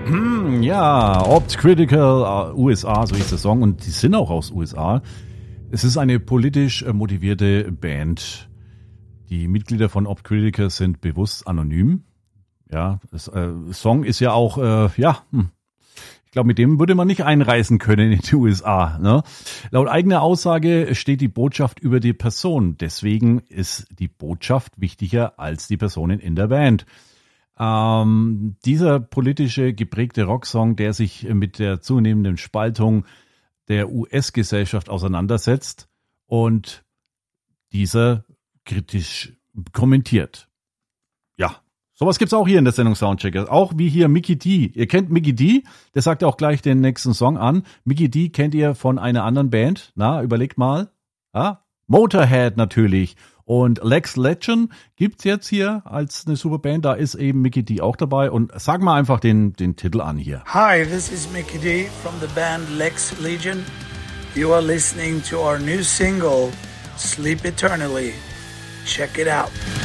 Ja, Opt Critical, USA, so hieß der Song, und die sind auch aus USA. Es ist eine politisch motivierte Band. Die Mitglieder von Opt Critical sind bewusst anonym. Ja, das Song ist ja auch, ich glaube, mit dem würde man nicht einreisen können in die USA. Ne? Laut eigener Aussage steht die Botschaft über die Person. Deswegen ist die Botschaft wichtiger als die Personen in der Band. Dieser politische geprägte Rocksong, der sich mit der zunehmenden Spaltung der US-Gesellschaft auseinandersetzt und dieser kritisch kommentiert. Ja, sowas gibt's auch hier in der Sendung Soundchecker. Auch wie hier Mikkey D. Ihr kennt Mikkey D, der sagt auch gleich den nächsten Song an. Mikkey D kennt ihr von einer anderen Band. Na, überlegt mal. Ja? Motorhead natürlich. Und Lex Legend gibt's jetzt hier als eine super Band. Da ist eben Mikkey D auch dabei. Und sag mal einfach den Titel an hier. Hi, this is Mikkey D from the band Lex Legion. You are listening to our new single, Sleep Eternally. Check it out.